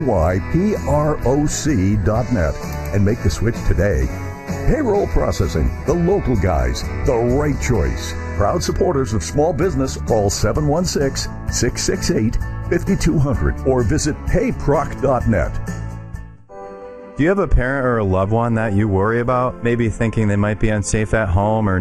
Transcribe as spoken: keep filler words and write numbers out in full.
Y P R O C dot net and make the switch today. Payroll processing, the local guys, the right choice. Proud supporters of small business, call seven one six, six six eight, five two zero zero or visit pay proc dot net. Do you have a parent or a loved one that you worry about, maybe thinking they might be unsafe at home or